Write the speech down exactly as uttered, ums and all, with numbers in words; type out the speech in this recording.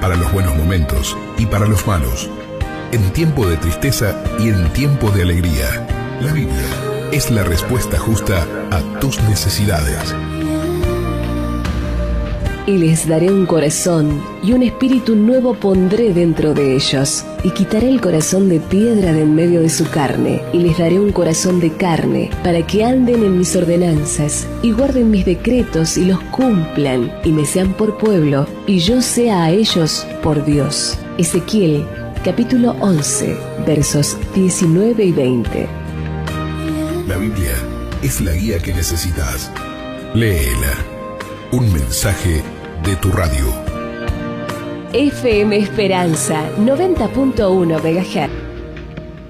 para los buenos momentos y para los malos, en tiempo de tristeza y en tiempo de alegría. La Biblia es la respuesta justa a tus necesidades. Y les daré un corazón, y un espíritu nuevo pondré dentro de ellos, y quitaré el corazón de piedra de en medio de su carne, y les daré un corazón de carne, para que anden en mis ordenanzas, y guarden mis decretos, y los cumplan, y me sean por pueblo, y yo sea a ellos por Dios. Ezequiel, capítulo once, versos diecinueve y veinte. La Biblia es la guía que necesitas. Léela. Un mensaje de tu radio. F M Esperanza noventa punto uno megahertz.